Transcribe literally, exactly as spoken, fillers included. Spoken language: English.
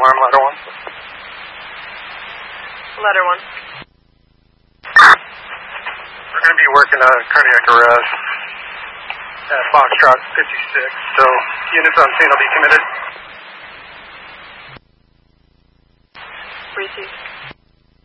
alarm, ladder one. Ladder one. We're going to be working a cardiac arrest at Foxtrot fifty-six, so units on scene will be committed. Receive.